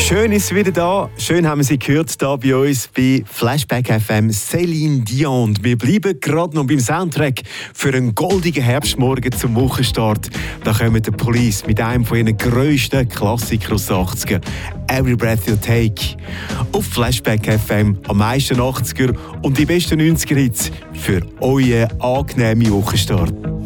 Schön ist sie wieder da. Schön haben wir sie gehört hier bei uns bei Flashback FM. Céline Dion. Wir bleiben gerade noch beim Soundtrack für einen goldigen Herbstmorgen zum Wochenstart. Da kommen die Police mit einem von ihren grössten Klassikern aus den 80er. Every Breath You Take. Auf Flashback FM am meisten 80er und die besten 90er Hits für euren angenehmen Wochenstart.